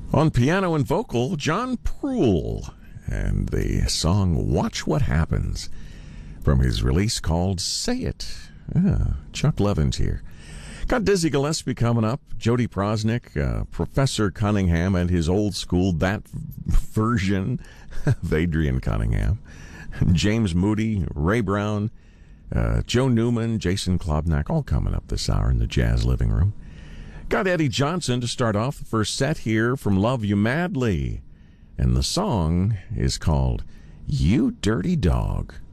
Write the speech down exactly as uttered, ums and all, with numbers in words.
On piano and vocal, John Proul, and the song Watch What Happens from his release called Say It. Ah, Chuck Levin's here. Got Dizzy Gillespie coming up, Jody Prosnick, uh, Professor Cunningham, and his old school, that version of Adrian Cunningham, James Moody, Ray Brown, uh, Joe Newman, Jason Klobnak, all coming up this hour in the Jazz Living Room. Got Eddie Johnson to start off the first set here from Love You Madly, and the song is called You Dirty Dog.